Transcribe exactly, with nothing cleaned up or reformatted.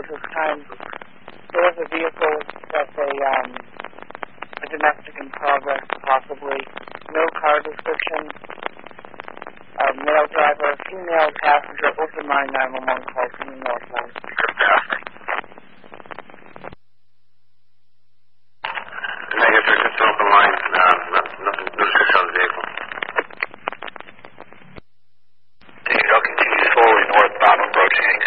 at this time. There was a vehicle that's a, um, a domestic in progress, possibly. No car description. A male driver, female passenger, open line nine one one call from the northbound.